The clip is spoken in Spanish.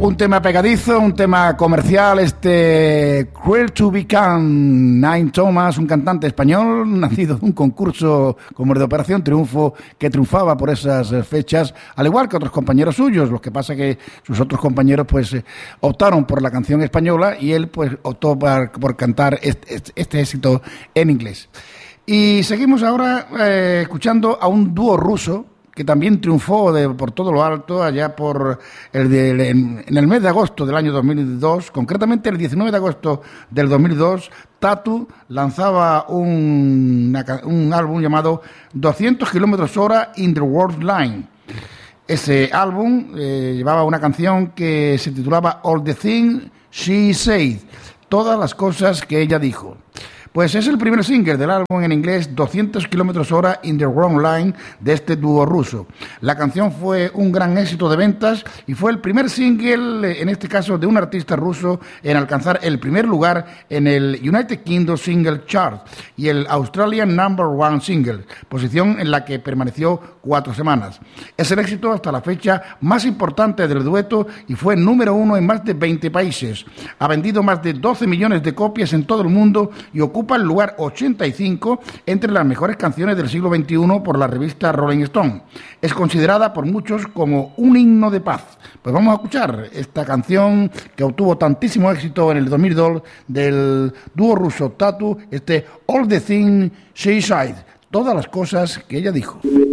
Un tema pegadizo, un tema comercial, Cruel to Become. Nain Thomas, un cantante español, nacido de un concurso como el de Operación Triunfo, que triunfaba por esas fechas, al igual que otros compañeros suyos. Lo que pasa que sus otros compañeros pues optaron por la canción española y él pues optó por cantar este éxito en inglés. Y seguimos ahora escuchando a un dúo ruso que también triunfó por todo lo alto allá en el mes de agosto del año 2002, concretamente el 19 de agosto del 2002, Tatu lanzaba un álbum llamado 200 km/h in the World Line. Ese álbum llevaba una canción que se titulaba All the Things She Said, todas las cosas que ella dijo. Pues es el primer single del álbum en inglés 200 km/h in the Wrong Line de este dúo ruso. La canción fue un gran éxito de ventas y fue el primer single, en este caso de un artista ruso, en alcanzar el primer lugar en el United Kingdom Single Chart y el Australian Number One Single, posición en la que permaneció 4 semanas. Es el éxito hasta la fecha más importante del dueto y fue número 1 en más de 20 países. Ha vendido más de 12 millones de copias en todo el mundo y ocupa el lugar 85 entre las mejores canciones del siglo XXI por la revista Rolling Stone. Es considerada por muchos como un himno de paz. Pues vamos a escuchar esta canción que obtuvo tantísimo éxito en el 2002 del dúo ruso Tatu, All the Things She Said, todas las cosas que ella dijo.